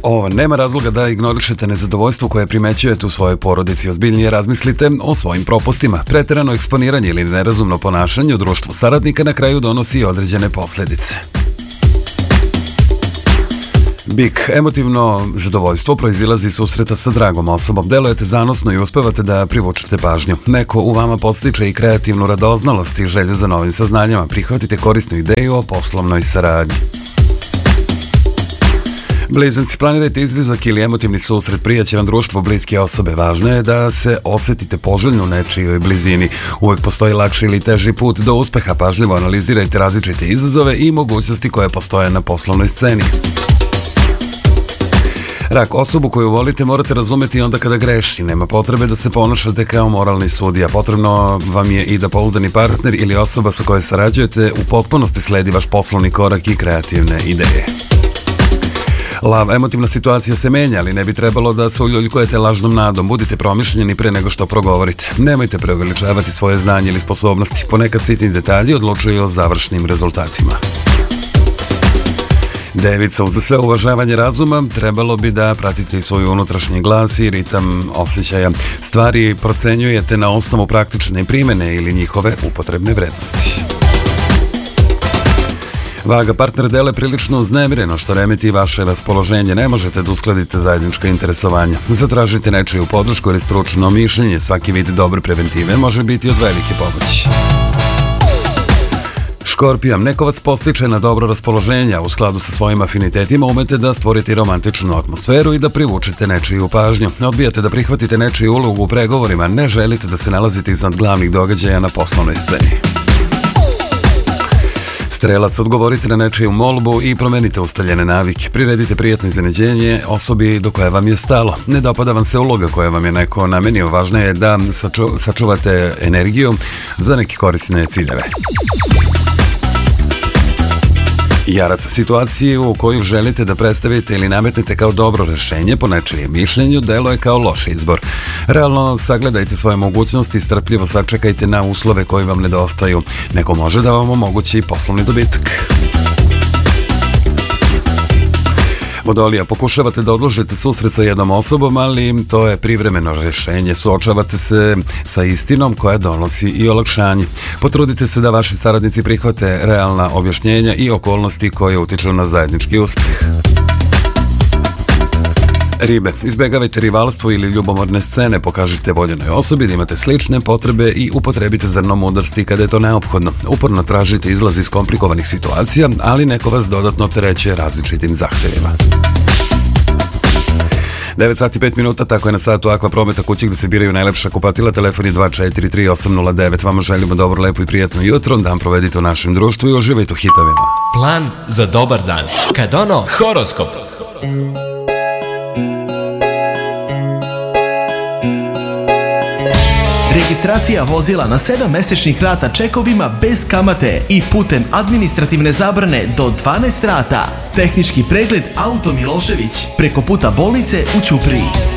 Nema razloga da ignorišete nezadovoljstvo koje primećujete u svojoj porodici. Ozbiljnije razmislite o svojim propustima. Preterano eksponiranje ili nerazumno ponašanje u društvu saradnika na kraju donosi određene posledice. Bik, emotivno zadovoljstvo proizilazi iz susreta sa dragom osobom. Delujete zanosno i uspevate da privučete pažnju. Neko u vama podstiče i kreativnu radoznalost i želju za novim saznanjama. Prihvatite korisnu ideju o poslovnoj saradnji. Blizanci, planirajte izlazak ili emotivni susret. Prijaće vam društvo bliske osobe. Važno je da se osetite poželjno u nečijoj blizini. Uvek postoji lakši ili teži put do uspeha. Pažljivo analizirajte različite izazove i mogućnosti koje postoje na poslovnoj sceni. Rak, osobu koju volite morate razumeti onda kada greši. Nema potrebe da se ponašate kao moralni sudija. Potrebno vam je i da pouzdani partner ili osoba sa kojoj sarađujete u potpunosti sledi vaš poslovni korak i kreativne ideje. Lav, emotivna situacija se menja, ali ne bi trebalo da se uljuljkujete lažnom nadom. Budite promišljeni pre nego što progovorite. Nemojte preuveličavati svoje znanje ili sposobnosti. Ponekad sitni detalji odlučuju o završnim rezultatima. Devica, uz sve uvažavanje razuma, trebalo bi da pratite i svoj unutrašnji glas i ritam osjećaja. Stvari procenjujete na osnovu praktične primene ili njihove upotrebne vrednosti. Vaga, partner deluje prilično uznemireno, što remeti vaše raspoloženje. Ne možete da uskladite zajednička interesovanja. Zatražite nečiju podršku ili stručno mišljenje. Svaki vid dobre preventive može biti od velike pomoći. Škorpija, neko vas postiče na dobro raspoloženje. U skladu sa svojim afinitetima umete da stvorite romantičnu atmosferu i da privučete nečiju pažnju. Odbijate da prihvatite nečiju ulogu u pregovorima. Ne želite da se nalazite iznad glavnih događaja na poslovnoj sceni. Strelac, odgovorite na nečiju molbu i promenite ustaljene navike. Priredite prijatno iznenađenje osobi do koje vam je stalo. Ne dopada vam se uloga koja vam je neko namenio. Važno je da sačuvate energiju za neke korisne ciljeve. Jarac, situaciju u koju želite da predstavite ili nametnete kao dobro rešenje po nečijem mišljenju deluje kao loš izbor. Realno sagledajte svoje mogućnosti i strpljivo sačekajte na uslove koji vam nedostaju. Neko može da vam omogući poslovni dobitak. Vodolija, pokušavate da odložite susret sa jednom osobom, ali to je privremeno rešenje. Suočavate se sa istinom koja donosi i olakšanje. Potrudite se da vaši saradnici prihvate realna objašnjenja i okolnosti koje utiču na zajednički uspeh. Ribe, izbegavajte rivalstvo ili ljubomorne scene, pokažite voljenoj osobi da imate slične potrebe i upotrebite zrno mudrosti kada je to neophodno. Uporno tražite izlaz iz komplikovanih situacija, ali neko vas dodatno opterećuje različitim zahtevima. 9 sati 5 minuta, tako je na satu Aqua Prometa kući gde se biraju najlepša kupatila. Telefon je 243-809. Vama želimo dobro, lepo i prijatno jutro. Dan provedite u našem društvu i uživajte u hitovima. Plan za dobar dan. Kad ono, horoskop. Registracija vozila na 7-mesečnih rata čekovima bez kamate i putem administrativne zabrane do 12 rata. Tehnički pregled Auto Milošević preko puta bolnice u Ćupriji.